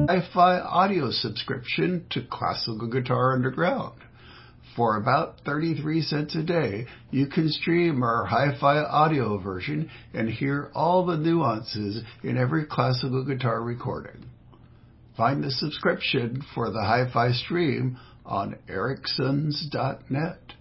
hi-fi audio subscription to Classical Guitar Underground. For about 33 cents a day, you can stream our hi-fi audio version and hear all the nuances in every classical guitar recording. Find the subscription for the hi-fi stream on ericsons.net.